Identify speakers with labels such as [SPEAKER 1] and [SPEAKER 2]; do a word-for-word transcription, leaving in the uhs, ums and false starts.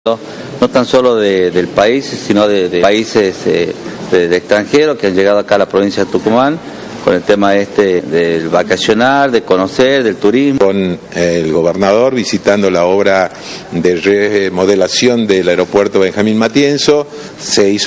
[SPEAKER 1] no tan solo de, del país, sino de, de países eh, de, de extranjeros que han llegado acá a la provincia de Tucumán con el tema este del vacacionar, de conocer, del turismo.
[SPEAKER 2] Con el gobernador visitando la obra de remodelación del aeropuerto Benjamín Matienzo, se hizo